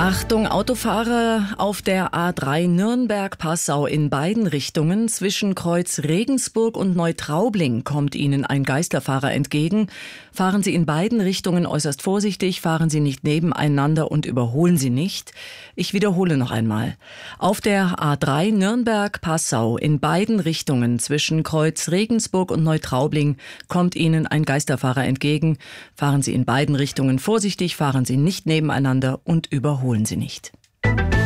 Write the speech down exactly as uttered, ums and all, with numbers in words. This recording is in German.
Achtung, Autofahrer auf der A drei Nürnberg-Passau in beiden Richtungen. Zwischen Kreuz Regensburg und Neutraubling kommt Ihnen ein Geisterfahrer entgegen. Fahren Sie in beiden Richtungen äußerst vorsichtig, fahren Sie nicht nebeneinander und überholen Sie nicht. Ich wiederhole noch einmal. Auf der A drei Nürnberg-Passau in beiden Richtungen zwischen Kreuz Regensburg und Neutraubling kommt Ihnen ein Geisterfahrer entgegen. Fahren Sie in beiden Richtungen vorsichtig, fahren Sie nicht nebeneinander und überholen Sie nicht.